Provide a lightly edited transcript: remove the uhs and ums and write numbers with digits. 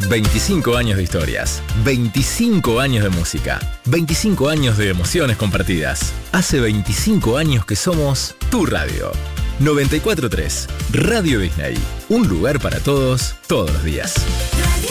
25 años de historias, 25 años de música, 25 años de emociones compartidas. Hace 25 años que somos tu radio. 94.3 Radio Disney. Un lugar para todos, todos los días.